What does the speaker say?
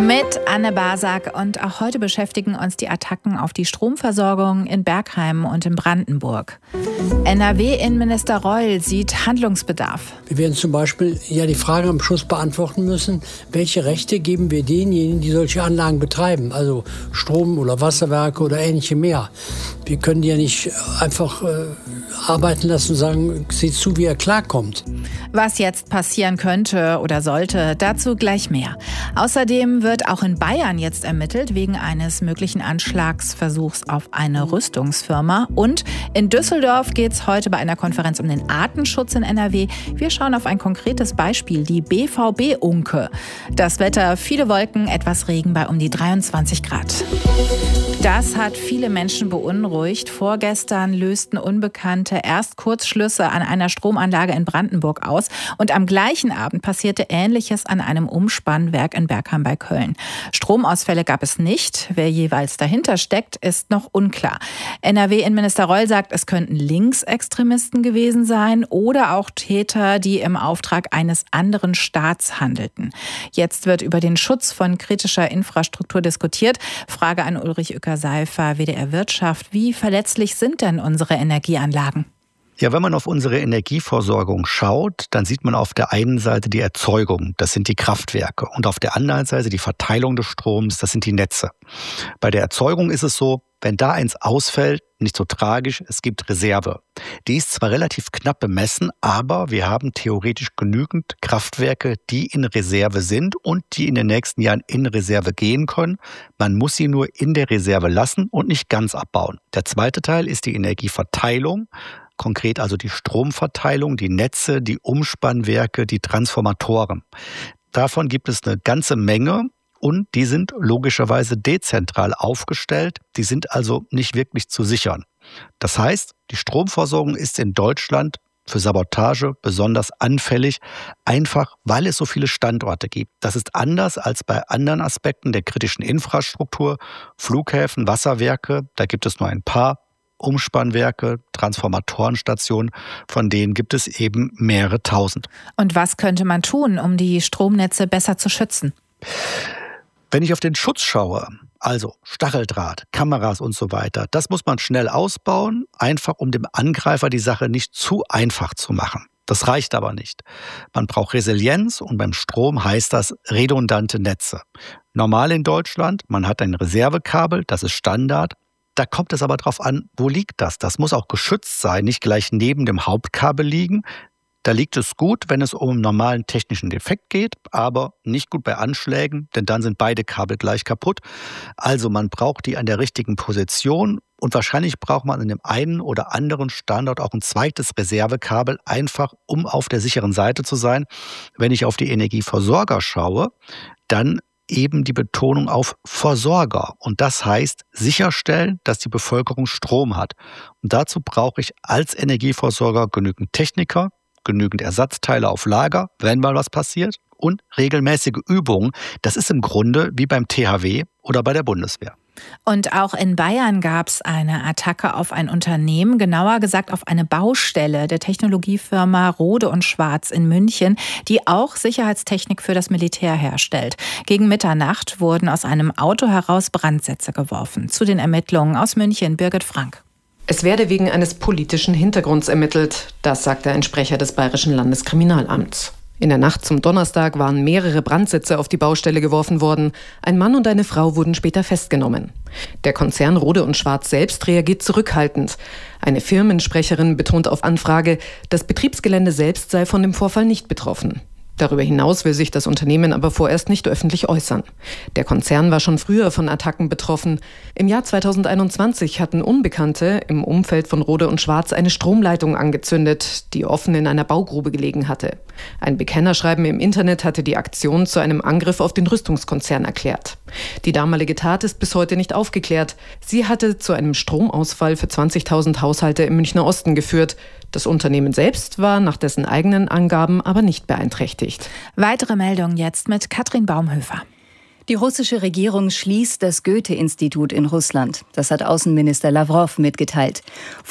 Mit Anne Basak, und auch heute beschäftigen uns die Attacken auf die Stromversorgung in Bergheim und in Brandenburg. NRW-Innenminister Reul sieht Handlungsbedarf. Wir werden zum Beispiel die Frage am Schluss beantworten müssen, welche Rechte geben wir denjenigen, die solche Anlagen betreiben, also Strom- oder Wasserwerke oder ähnliche mehr. Wir können die ja nicht einfach arbeiten lassen und sagen, seht zu, wie er klarkommt. Was jetzt passieren könnte oder sollte, dazu gleich mehr. Außerdem wird auch in Bayern jetzt ermittelt wegen eines möglichen Anschlagsversuchs auf eine Rüstungsfirma. Und in Düsseldorf geht es heute bei einer Konferenz um den Artenschutz in NRW. Wir schauen auf ein konkretes Beispiel, die BVB-Unke. Das Wetter, viele Wolken, etwas Regen bei um die 23 Grad. Das hat viele Menschen beunruhigt. Vorgestern lösten Unbekannte erst Kurzschlüsse an einer Stromanlage in Brandenburg aus. Und am gleichen Abend passierte Ähnliches an einem Umspannwerk in Bergheim bei Köln. Stromausfälle gab es nicht. Wer jeweils dahinter steckt, ist noch unklar. NRW-Innenminister Reul sagt, es könnten Linksextremisten gewesen sein oder auch Täter, die im Auftrag eines anderen Staats handelten. Jetzt wird über den Schutz von kritischer Infrastruktur diskutiert. Frage an Ulrich Uecker-Seifer, WDR Wirtschaft. Wie verletzlich sind denn unsere Energieanlagen? Ja, wenn man auf unsere Energieversorgung schaut, dann sieht man auf der einen Seite die Erzeugung, das sind die Kraftwerke, und auf der anderen Seite die Verteilung des Stroms, das sind die Netze. Bei der Erzeugung ist es so, wenn da eins ausfällt, nicht so tragisch, es gibt Reserve. Die ist zwar relativ knapp bemessen, aber wir haben theoretisch genügend Kraftwerke, die in Reserve sind und die in den nächsten Jahren in Reserve gehen können. Man muss sie nur in der Reserve lassen und nicht ganz abbauen. Der zweite Teil ist die Energieverteilung. Konkret also die Stromverteilung, die Netze, die Umspannwerke, die Transformatoren. Davon gibt es eine ganze Menge und die sind logischerweise dezentral aufgestellt. Die sind also nicht wirklich zu sichern. Das heißt, die Stromversorgung ist in Deutschland für Sabotage besonders anfällig, einfach weil es so viele Standorte gibt. Das ist anders als bei anderen Aspekten der kritischen Infrastruktur, Flughäfen, Wasserwerke, da gibt es nur ein paar. Umspannwerke, Transformatorenstationen, von denen gibt es eben mehrere tausend. Und was könnte man tun, um die Stromnetze besser zu schützen? Wenn ich auf den Schutz schaue, also Stacheldraht, Kameras und so weiter, das muss man schnell ausbauen, einfach um dem Angreifer die Sache nicht zu einfach zu machen. Das reicht aber nicht. Man braucht Resilienz und beim Strom heißt das redundante Netze. Normal in Deutschland, man hat ein Reservekabel, das ist Standard. Da kommt es aber drauf an, wo liegt das? Das muss auch geschützt sein, nicht gleich neben dem Hauptkabel liegen. Da liegt es gut, wenn es um einen normalen technischen Defekt geht, aber nicht gut bei Anschlägen, denn dann sind beide Kabel gleich kaputt. Also man braucht die an der richtigen Position und wahrscheinlich braucht man an dem einen oder anderen Standort auch ein zweites Reservekabel, einfach um auf der sicheren Seite zu sein. Wenn ich auf die Energieversorger schaue, dann eben die Betonung auf Versorger. Und das heißt, sicherstellen, dass die Bevölkerung Strom hat. Und dazu brauche ich als Energieversorger genügend Techniker, genügend Ersatzteile auf Lager, wenn mal was passiert, und regelmäßige Übungen. Das ist im Grunde wie beim THW oder bei der Bundeswehr. Und auch in Bayern gab es eine Attacke auf ein Unternehmen, genauer gesagt auf eine Baustelle der Technologiefirma Rohde & Schwarz in München, die auch Sicherheitstechnik für das Militär herstellt. Gegen Mitternacht wurden aus einem Auto heraus Brandsätze geworfen. Zu den Ermittlungen aus München, Birgit Frank. Es werde wegen eines politischen Hintergrunds ermittelt, das sagte ein Sprecher des Bayerischen Landeskriminalamts. In der Nacht zum Donnerstag waren mehrere Brandsätze auf die Baustelle geworfen worden. Ein Mann und eine Frau wurden später festgenommen. Der Konzern Rohde & Schwarz selbst reagiert zurückhaltend. Eine Firmensprecherin betont auf Anfrage, das Betriebsgelände selbst sei von dem Vorfall nicht betroffen. Darüber hinaus will sich das Unternehmen aber vorerst nicht öffentlich äußern. Der Konzern war schon früher von Attacken betroffen. Im Jahr 2021 hatten Unbekannte im Umfeld von Rohde & Schwarz eine Stromleitung angezündet, die offen in einer Baugrube gelegen hatte. Ein Bekennerschreiben im Internet hatte die Aktion zu einem Angriff auf den Rüstungskonzern erklärt. Die damalige Tat ist bis heute nicht aufgeklärt. Sie hatte zu einem Stromausfall für 20.000 Haushalte im Münchner Osten geführt. Das Unternehmen selbst war nach dessen eigenen Angaben aber nicht beeinträchtigt. Weitere Meldungen jetzt mit Katrin Baumhöfer. Die russische Regierung schließt das Goethe-Institut in Russland. Das hat Außenminister Lawrow mitgeteilt.